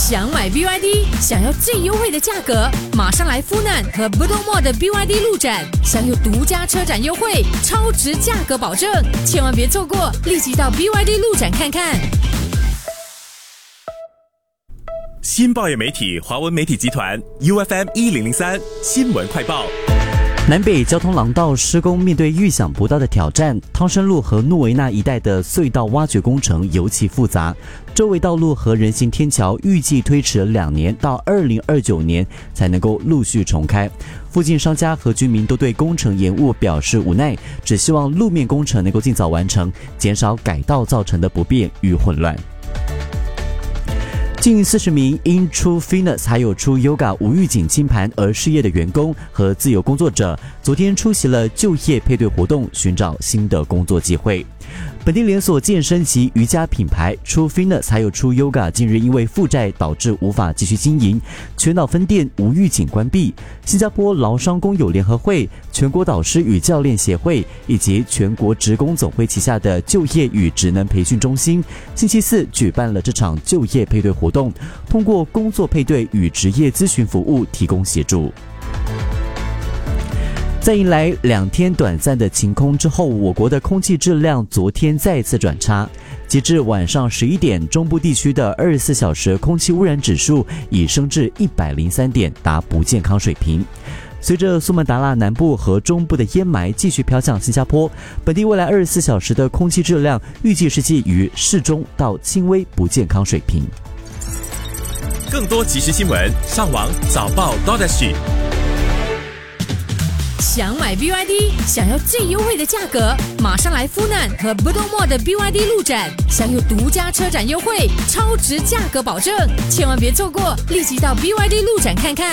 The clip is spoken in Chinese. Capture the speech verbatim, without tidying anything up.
想买 B Y D， 想要最优惠的价格，马上来富难和 Bedok Mall 的 B Y D 路展，享有独家车展优惠，超值价格保证，千万别错过，立即到 B Y D 路展看看。 新报业媒体华文媒体集团 U F M 一零零三新闻快报。 南北交通廊道施工面对预想不到的挑战，汤生路和诺维纳一带的隧道挖掘工程尤其复杂，周围道路和人行天桥预计推迟两年到二零二九年才能够陆续重开。附近商家和居民都对工程延误表示无奈，只希望路面工程能够尽早完成，减少改道造成的不便与混乱。近四十名因出 Fitness 还有出 Yoga 无预警清盘而失业的员工和自由工作者，昨天出席了就业配对活动，寻找新的工作机会。本地连锁健身及瑜伽品牌出 Fitness 还有出 Yoga 近日因为负债导致无法继续经营，全岛分店无预警关闭。新加坡劳商工友联合会、全国导师与教练协会以及全国职工总会旗下的就业与职能培训中心星期四举办了这场就业配对活动，通过工作配对与职业咨询服务提供协助。在迎来两天短暂的晴空之后，我国的空气质量昨天再次转差。截至晚上十一点，中部地区的二十四小时空气污染指数已升至一百零三点，达不健康水平。随着苏门答腊南部和中部的烟霾继续飘向新加坡，本地未来二十四小时的空气质量预计是介于适中到轻微不健康水平。 更多即时新闻，上网早报 .sg。 想买 B Y D， 想要最优惠的价格，马上来富难和 Bedok Mall 的 B Y D 路展，享有独家车展优惠，超值价格保证，千万别错过，立即到 B Y D 路展看看。